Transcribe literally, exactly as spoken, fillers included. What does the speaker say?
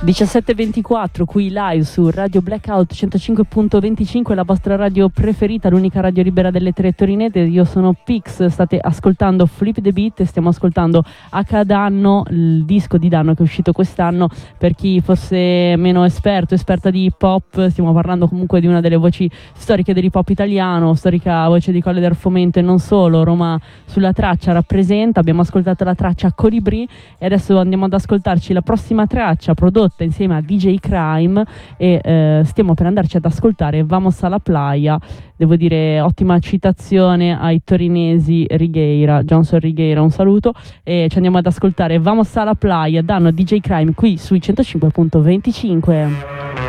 diciassette e ventiquattro qui live su Radio Blackout centocinque virgola venticinque, la vostra radio preferita, l'unica radio libera delle tre torinese. Io sono Pix, state ascoltando Flip the Beat e stiamo ascoltando H Danno, il disco di Danno che è uscito quest'anno. Per chi fosse meno esperto, esperta di hip hop, stiamo parlando comunque di una delle voci storiche dell'hip hop italiano, storica voce di Colle del Fomento e non solo. Roma sulla traccia rappresenta, abbiamo ascoltato la traccia Colibri e adesso andiamo ad ascoltarci la prossima traccia prodotta insieme a D J Crime e eh, stiamo per andarci ad ascoltare Vamos a la Playa. Devo dire ottima citazione ai torinesi Righeira, Johnson Righeira, un saluto, e ci andiamo ad ascoltare Vamos a la Playa, danno D J Crime qui sui centocinque virgola venticinque.